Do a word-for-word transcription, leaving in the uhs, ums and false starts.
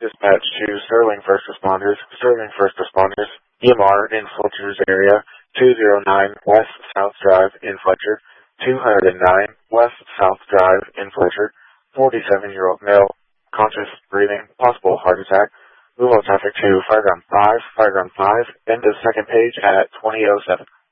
Dispatch to Sterling First Responders. Sterling First Responders. E M R in Fletcher's area. two oh nine West South Drive in Fletcher. two oh nine West South Drive in Fletcher. forty-seven-year-old male. Conscious breathing. Possible heart attack. Move on traffic to Fireground five. Fireground five. End of second page at twenty oh seven.